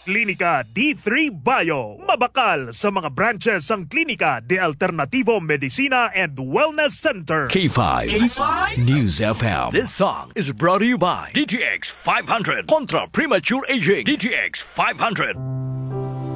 Klinika D3 Bio. Mabakal sa mga branches ang Klinika de Alternativo Medicina and Wellness Center. K5. News FM. This song is brought to you by DTX 500 Contra Premature Aging. DTX 500.